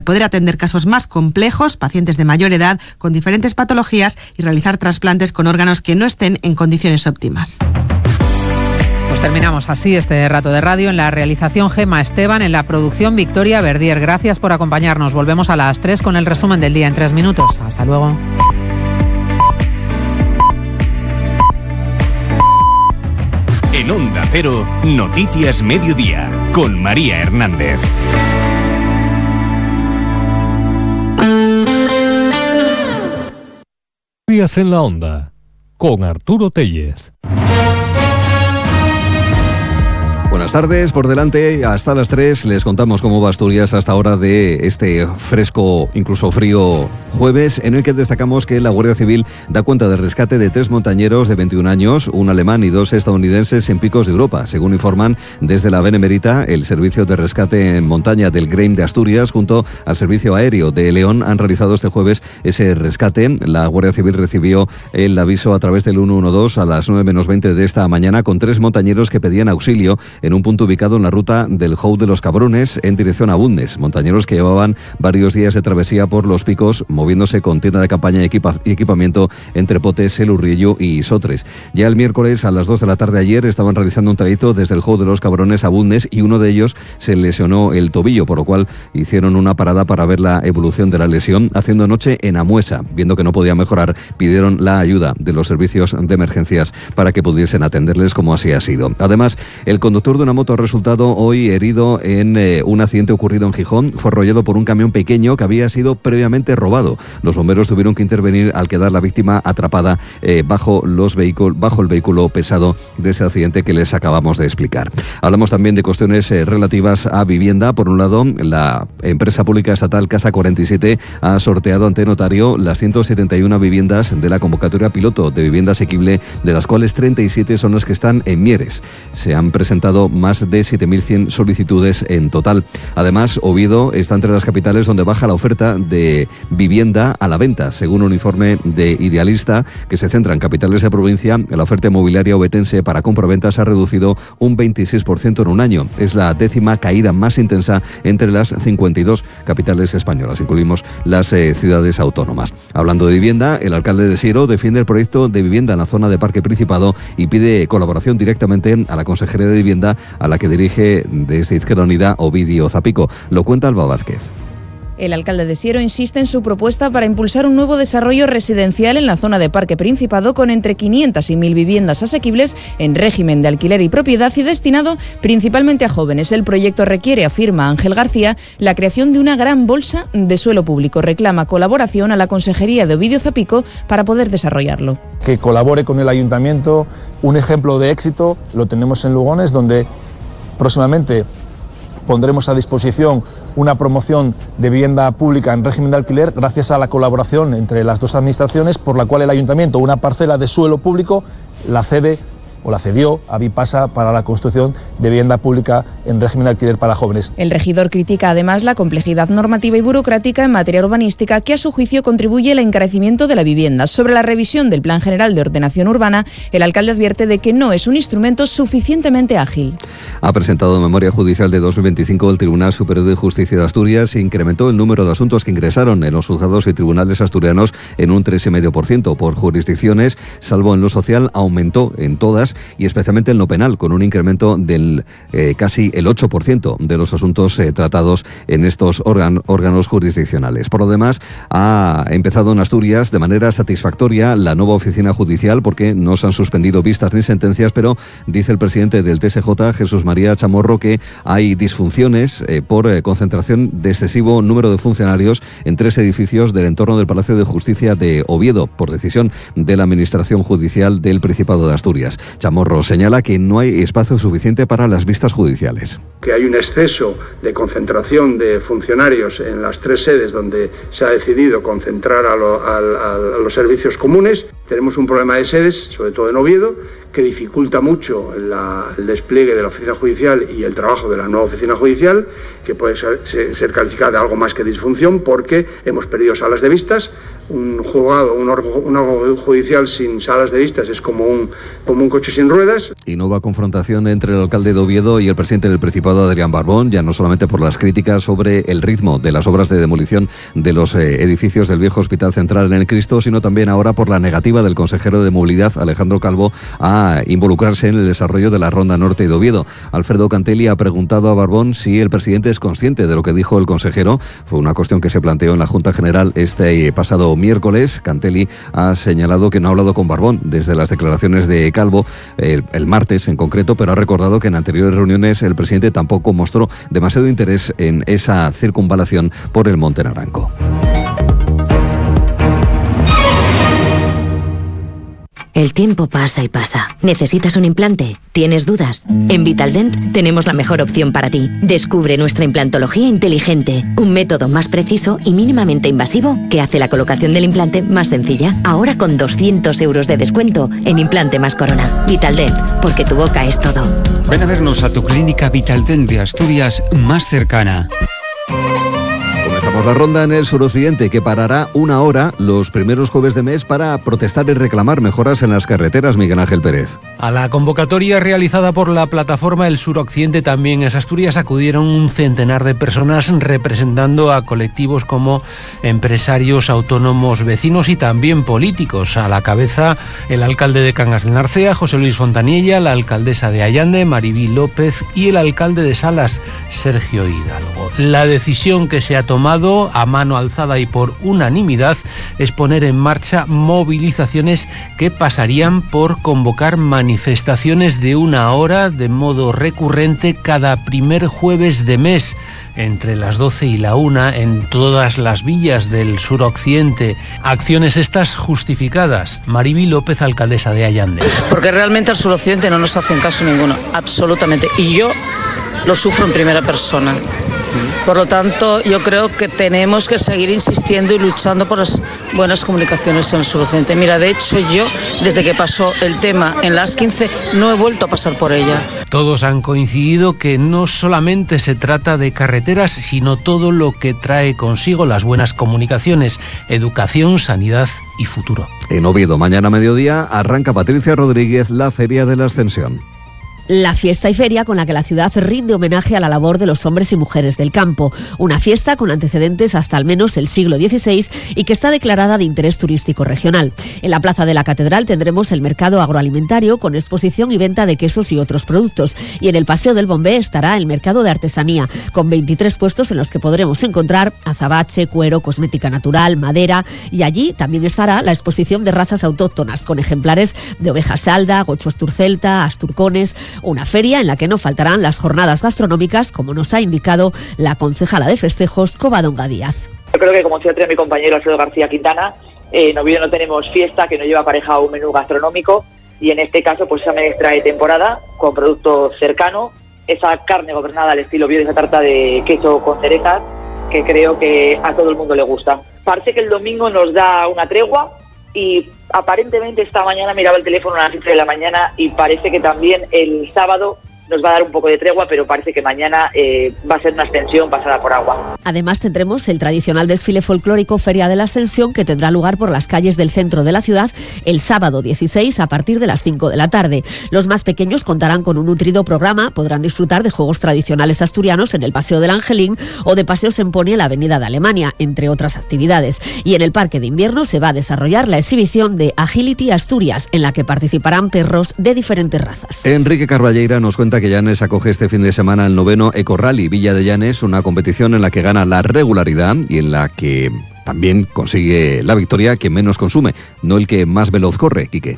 poder atender casos más complejos, pacientes de mayor edad con diferentes patologías y realizar trasplantes con órganos que no estén en condiciones óptimas. Pues terminamos así este rato de radio. En la realización Gemma Esteban, en la producción Victoria Verdier. Gracias por acompañarnos. Volvemos a las 3 con el resumen del día en 3 minutos. Hasta luego. En Onda Cero, Noticias Mediodía, con María Hernández. Días en la Onda, con Arturo Tellez. Buenas tardes, por delante hasta las 3 les contamos cómo va Asturias hasta ahora de este fresco, incluso frío jueves, en el que destacamos que la Guardia Civil da cuenta del rescate de 3 montañeros de 21 años, un alemán y 2 estadounidenses en picos de Europa. Según informan desde la Benemérita, el Servicio de Rescate en Montaña del GREIM de Asturias, junto al Servicio Aéreo de León, han realizado este jueves ese rescate. La Guardia Civil recibió el aviso a través del 112 a las 9 menos 20 de esta mañana, con 3 montañeros que pedían auxilio en un punto ubicado en la ruta del Jou de los Cabrones en dirección a Bundes. Montañeros que llevaban varios días de travesía por los picos, moviéndose con tienda de campaña y equipamiento entre Potes, El Urrillo y Sotres. Ya el miércoles a las 2 de la tarde ayer estaban realizando un trayecto desde el Jou de los Cabrones a Bundes y uno de ellos se lesionó el tobillo, por lo cual hicieron una parada para ver la evolución de la lesión, haciendo noche en Amuesa. Viendo que no podía mejorar, pidieron la ayuda de los servicios de emergencias para que pudiesen atenderles, como así ha sido. Además, el conductor de una moto ha resultado hoy herido en un accidente ocurrido en Gijón. Fue arrollado por un camión pequeño que había sido previamente robado. Los bomberos tuvieron que intervenir al quedar la víctima atrapada bajo el vehículo pesado de ese accidente que les acabamos de explicar. Hablamos también de cuestiones relativas a vivienda. Por un lado, la empresa pública estatal Casa 47 ha sorteado ante notario las 171 viviendas de la convocatoria piloto de vivienda asequible, de las cuales 37 son las que están en Mieres. Se han presentado más de 7.100 solicitudes en total. Además, Oviedo está entre las capitales donde baja la oferta de vivienda a la venta. Según un informe de Idealista, que se centra en capitales de provincia, la oferta inmobiliaria ovetense para compraventa se ha reducido un 26% en un año. Es la 10ª caída más intensa entre las 52 capitales españolas. Incluimos las ciudades autónomas. Hablando de vivienda, el alcalde de Siero defiende el proyecto de vivienda en la zona de Parque Principado y pide colaboración directamente a la Consejería de Vivienda, a la que dirige desde Izquierda Unida Ovidio Zapico. Lo cuenta Alba Vázquez. El alcalde de Siero insiste en su propuesta para impulsar un nuevo desarrollo residencial en la zona de Parque Principado con entre 500 y 1.000 viviendas asequibles en régimen de alquiler y propiedad y destinado principalmente a jóvenes. El proyecto requiere, afirma Ángel García, la creación de una gran bolsa de suelo público. Reclama colaboración a la Consejería de Ovidio Zapico para poder desarrollarlo. Que colabore con el Ayuntamiento. Un ejemplo de éxito lo tenemos en Lugones, donde próximamente pondremos a disposición una promoción de vivienda pública en régimen de alquiler gracias a la colaboración entre las dos administraciones, por la cual el Ayuntamiento una parcela de suelo público la cede o la cedió a Vipasa para la construcción de vivienda pública en régimen de alquiler para jóvenes. El regidor critica además la complejidad normativa y burocrática en materia urbanística que a su juicio contribuye al encarecimiento de la vivienda. Sobre la revisión del Plan General de Ordenación Urbana, el alcalde advierte de que no es un instrumento suficientemente ágil. Ha presentado memoria judicial de 2025 el Tribunal Superior de Justicia de Asturias e incrementó el número de asuntos que ingresaron en los juzgados y tribunales asturianos en un 3,5%. Por jurisdicciones, salvo en lo social, aumentó en todas y especialmente en lo penal, con un incremento del casi el 8% de los asuntos tratados en estos órganos jurisdiccionales. Por lo demás, ha empezado en Asturias de manera satisfactoria la nueva oficina judicial, porque no se han suspendido vistas ni sentencias, pero dice el presidente del TSJ, Jesús María Chamorro, que hay disfunciones por concentración de excesivo número de funcionarios en 3 edificios del entorno del Palacio de Justicia de Oviedo, por decisión de la Administración Judicial del Principado de Asturias. Chamorro señala que no hay espacio suficiente para las vistas judiciales. Que hay un exceso de concentración de funcionarios en las 3 sedes donde se ha decidido concentrar a los servicios comunes. Tenemos un problema de sedes, sobre todo en Oviedo, que dificulta mucho el despliegue de la oficina judicial y el trabajo de la nueva oficina judicial, que puede ser calificada de algo más que disfunción, porque hemos perdido salas de vistas. Un juzgado, un órgano judicial sin salas de vistas es como un coche sin ruedas. Y nueva confrontación entre el alcalde de Oviedo y el presidente del Principado, Adrián Barbón, ya no solamente por las críticas sobre el ritmo de las obras de demolición de los edificios del viejo Hospital Central en el Cristo, sino también ahora por la negativa del consejero de Movilidad, Alejandro Calvo, a involucrarse en el desarrollo de la Ronda Norte de Oviedo. Alfredo Cantelli ha preguntado a Barbón si el presidente es consciente de lo que dijo el consejero. Fue una cuestión que se planteó en la Junta General este pasado miércoles. Cantelli ha señalado que no ha hablado con Barbón desde las declaraciones de Calvo, el martes en concreto, pero ha recordado que en anteriores reuniones el presidente tampoco mostró demasiado interés en esa circunvalación por el Monte Naranco. El tiempo pasa y pasa. ¿Necesitas un implante? ¿Tienes dudas? En Vitaldent tenemos la mejor opción para ti. Descubre nuestra implantología inteligente, un método más preciso y mínimamente invasivo que hace la colocación del implante más sencilla. Ahora con 200 euros de descuento en implante más corona. Vitaldent, porque tu boca es todo. Ven a vernos a tu clínica Vitaldent de Asturias más cercana. Comenzamos la ronda en el suroccidente, que parará una hora los primeros jueves de mes para protestar y reclamar mejoras en las carreteras. Miguel Ángel Pérez. A la convocatoria realizada por la plataforma El Suroccidente también en Asturias acudieron un centenar de personas representando a colectivos como empresarios, autónomos, vecinos y también políticos. A la cabeza el alcalde de Cangas de Narcea, José Luis Fontaniella, la alcaldesa de Allande, Maribí López, y el alcalde de Salas, Sergio Hidalgo. La decisión que se ha tomado a mano alzada y por unanimidad es poner en marcha movilizaciones que pasarían por convocar manifestaciones de una hora de modo recurrente cada primer jueves de mes, entre las 12 y la 1 en todas las villas del suroccidente. Acciones estas justificadas. Maribí López, alcaldesa de Allande. Porque realmente al suroccidente no nos hacen caso ninguno, absolutamente. Y yo lo sufro en primera persona. Por lo tanto, yo creo que tenemos que seguir insistiendo y luchando por las buenas comunicaciones en el suroccidente. Mira, de hecho yo, desde que pasó el tema en las 15, no he vuelto a pasar por ella. Todos han coincidido que no solamente se trata de carreteras, sino todo lo que trae consigo las buenas comunicaciones, educación, sanidad y futuro. En Oviedo, mañana a mediodía, arranca Patricia Rodríguez la Feria de la Ascensión. La fiesta y feria con la que la ciudad rinde homenaje a la labor de los hombres y mujeres del campo. Una fiesta con antecedentes hasta al menos el siglo XVI y que está declarada de interés turístico regional. En la plaza de la Catedral tendremos el mercado agroalimentario con exposición y venta de quesos y otros productos. Y en el Paseo del Bombé estará el mercado de artesanía, con 23 puestos en los que podremos encontrar azabache, cuero, cosmética natural, madera. Y allí también estará la exposición de razas autóctonas, con ejemplares de oveja salda, gocho asturcelta, asturcones. Una feria en la que no faltarán las jornadas gastronómicas, como nos ha indicado la concejala de festejos, Covadonga Díaz. Yo creo que, como decía mi compañero Alfredo García Quintana, en Oviedo no tenemos fiesta que no lleva aparejado un menú gastronómico, y en este caso pues esa mezcla de temporada con producto cercano, esa carne gobernada al estilo Oviedo y esa tarta de queso con cerezas que creo que a todo el mundo le gusta. Parece que el domingo nos da una tregua y aparentemente esta mañana miraba el teléfono a las 7 de la mañana y parece que también el sábado nos va a dar un poco de tregua, pero parece que mañana va a ser una ascensión pasada por agua. Además tendremos el tradicional desfile folclórico Feria de la Ascensión, que tendrá lugar por las calles del centro de la ciudad el sábado 16 a partir de las 5 de la tarde. Los más pequeños contarán con un nutrido programa, podrán disfrutar de juegos tradicionales asturianos en el Paseo del Angelín o de paseos en pony en la Avenida de Alemania, entre otras actividades. Y en el Parque de Invierno se va a desarrollar la exhibición de Agility Asturias, en la que participarán perros de diferentes razas. Enrique Carballeira nos cuenta que Llanes acoge este fin de semana el 9º Eco Rally Villa de Llanes, una competición en la que gana la regularidad y en la que también consigue la victoria quien menos consume, no el que más veloz corre, Quique.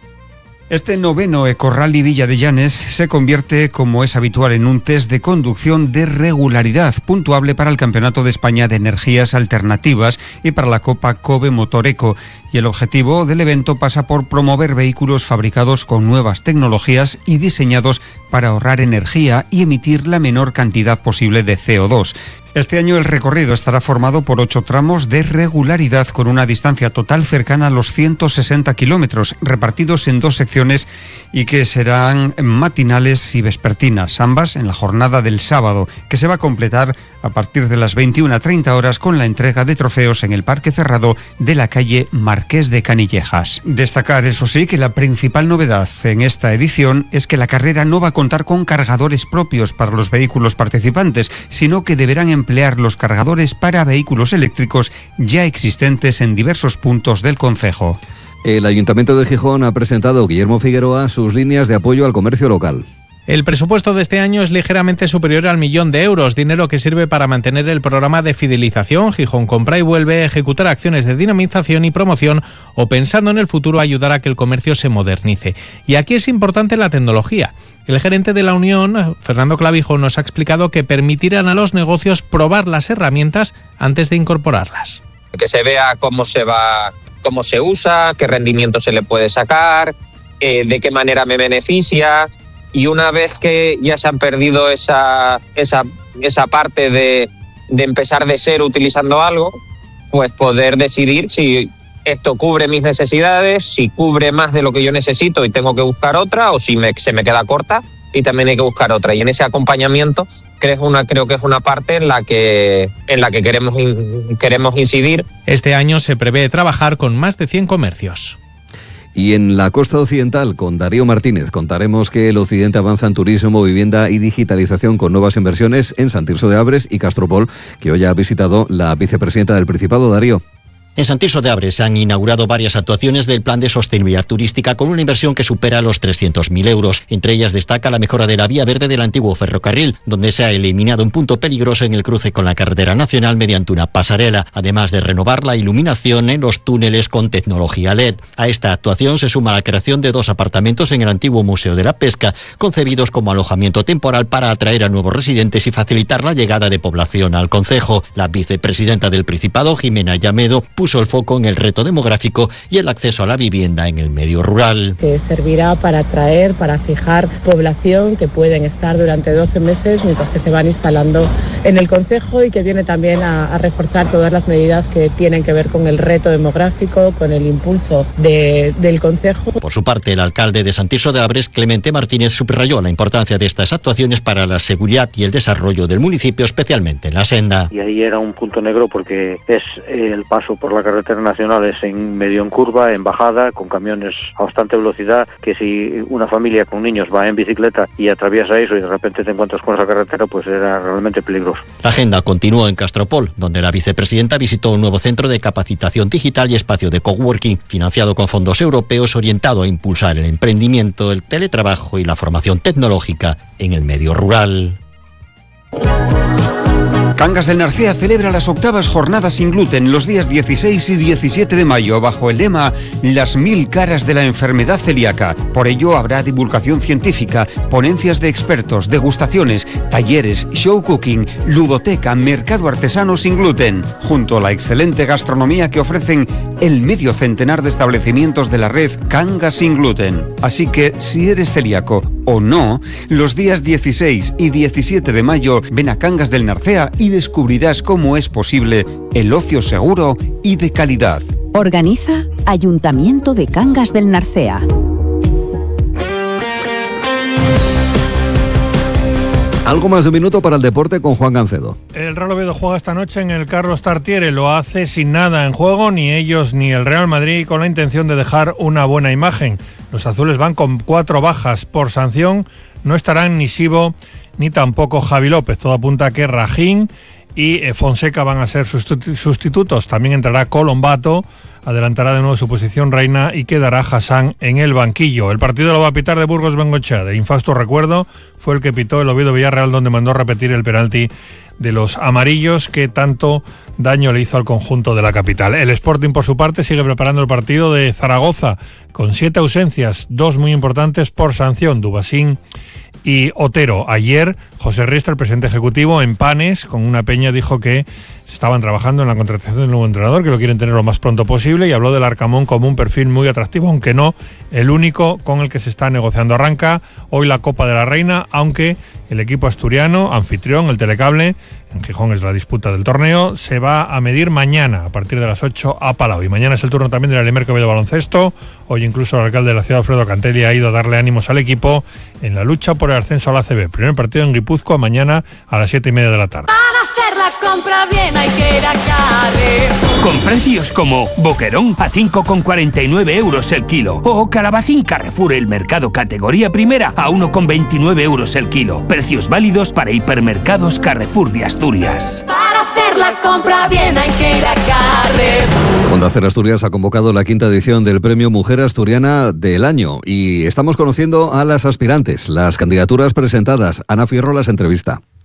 Este 9º Eco Rally Villa de Llanes se convierte, como es habitual, en un test de conducción de regularidad, puntuable para el Campeonato de España de Energías Alternativas y para la Copa Kobe Motor Eco. y el objetivo del evento pasa por promover vehículos fabricados con nuevas tecnologías y diseñados para ahorrar energía y emitir la menor cantidad posible de CO2. Este año el recorrido estará formado por 8 tramos de regularidad con una distancia total cercana a los 160 kilómetros, repartidos en 2 secciones y que serán matinales y vespertinas, ambas en la jornada del sábado, que se va a completar a partir de las 21:30 horas con la entrega de trofeos en el parque cerrado de la calle Marqués de Canillejas. Destacar, eso sí, que la principal novedad en esta edición es que la carrera no va a contar con cargadores propios para los vehículos participantes, sino que deberán emplear los cargadores para vehículos eléctricos ya existentes en diversos puntos del concejo. El Ayuntamiento de Gijón ha presentado, Guillermo Figueroa, sus líneas de apoyo al comercio local. El presupuesto de este año es ligeramente superior al 1.000.000 de euros, dinero que sirve para mantener el programa de fidelización Gijón Compra y Vuelve, ejecutar acciones de dinamización y promoción o, pensando en el futuro, ayudar a que el comercio se modernice. Y aquí es importante la tecnología. El gerente de la Unión, Fernando Clavijo, nos ha explicado que permitirán a los negocios probar las herramientas antes de incorporarlas. Que se vea cómo se usa, qué rendimiento se le puede sacar, de qué manera me beneficia. Y una vez que ya se han perdido esa parte de empezar de cero utilizando algo, pues poder decidir si esto cubre mis necesidades, si cubre más de lo que yo necesito y tengo que buscar otra, o si se me queda corta y también hay que buscar otra. Y en ese acompañamiento creo que es una parte en la que queremos incidir. Este año se prevé trabajar con más de 100 comercios. Y en la costa occidental, con Darío Martínez, contaremos que el occidente avanza en turismo, vivienda y digitalización con nuevas inversiones en Sant Tirso de Abres y Castropol, que hoy ha visitado la vicepresidenta del Principado, Darío. En Sant Tirso de Abres se han inaugurado varias actuaciones del Plan de Sostenibilidad Turística con una inversión que supera los 300.000 euros. Entre ellas destaca la mejora de la vía verde del antiguo ferrocarril, donde se ha eliminado un punto peligroso en el cruce con la carretera nacional mediante una pasarela, además de renovar la iluminación en los túneles con tecnología LED. A esta actuación se suma la creación de 2 apartamentos en el antiguo Museo de la Pesca, concebidos como alojamiento temporal para atraer a nuevos residentes y facilitar la llegada de población al concejo. La vicepresidenta del Principado, Jimena Llamedo, puso el foco en el reto demográfico y el acceso a la vivienda en el medio rural. Que servirá para atraer, para fijar población que pueden estar durante 12 meses mientras que se van instalando en el concejo y que viene también a reforzar todas las medidas que tienen que ver con el reto demográfico, con el impulso del concejo. Por su parte, el alcalde de Sant Tirso de Abres, Clemente Martínez, subrayó la importancia de estas actuaciones para la seguridad y el desarrollo del municipio, especialmente en la senda. Y ahí era un punto negro porque es el paso por la carretera nacional es medio en curva, en bajada, con camiones a bastante velocidad, que si una familia con niños va en bicicleta y atraviesa eso y de repente te encuentras con esa carretera, pues era realmente peligroso. La agenda continuó en Castropol, donde la vicepresidenta visitó un nuevo centro de capacitación digital y espacio de coworking, financiado con fondos europeos, orientado a impulsar el emprendimiento, el teletrabajo y la formación tecnológica en el medio rural. Cangas del Narcea celebra las 8ª jornadas sin gluten los días 16 y 17 de mayo bajo el lema Las 1000 caras de la enfermedad celíaca. Por ello habrá divulgación científica, ponencias de expertos, degustaciones, talleres, show cooking, ludoteca, mercado artesano sin gluten, junto a la excelente gastronomía que ofrecen el medio centenar de establecimientos de la red Cangas sin gluten. Así que si eres celíaco o no, los días 16 y 17 de mayo ven a Cangas del Narcea y descubrirás cómo es posible el ocio seguro y de calidad. Organiza Ayuntamiento de Cangas del Narcea. Algo más de un minuto para el deporte con Juan Gancedo. El Real Oviedo juega esta noche en el Carlos Tartiere. Lo hace sin nada en juego, ni ellos ni el Real Madrid, con la intención de dejar una buena imagen. Los azules van con 4 bajas por sanción. No estarán ni Sibo ni tampoco Javi López. Todo apunta a que Rajín y Fonseca van a ser sustitutos. También entrará Colombato, adelantará de nuevo su posición Reina y quedará Hassan en el banquillo. El partido lo va a pitar de Burgos Bengoechea. De infausto recuerdo fue el que pitó el Oviedo Villarreal, donde mandó repetir el penalti de los amarillos que tanto daño le hizo al conjunto de la capital. El Sporting, por su parte, sigue preparando el partido de Zaragoza con 7 ausencias, 2 muy importantes por sanción, Dubasín y Otero. Ayer, José Riestra, el presidente ejecutivo, en Panes, con una peña, dijo que estaban trabajando en la contratación del nuevo entrenador, que lo quieren tener lo más pronto posible, y habló del Arcamón como un perfil muy atractivo, aunque no el único con el que se está negociando. Arranca hoy la Copa de la Reina, aunque el equipo asturiano, anfitrión, el Telecable, en Gijón es la disputa del torneo, se va a medir mañana a partir de las 8 a Palau. Y mañana es el turno también del Alimerco de baloncesto. Hoy incluso el alcalde de la ciudad, Alfredo Cantelli, ha ido a darle ánimos al equipo en la lucha por el ascenso a la ACB. Primer partido en Guipúzcoa mañana a las 7:30 de la tarde. Compra bien, hay que ir a Carrefour. Con precios como Boquerón a 5,49 euros el kilo o Calabacín Carrefour el mercado categoría primera a 1,29 euros el kilo. Precios válidos para hipermercados Carrefour de Asturias. Para hacer la compra bien hay que ir a Carrefour. Onda Cero Asturias ha convocado la 5ª edición del Premio Mujer Asturiana del Año y estamos conociendo a las aspirantes, las candidaturas presentadas. Ana Fierro las entrevista.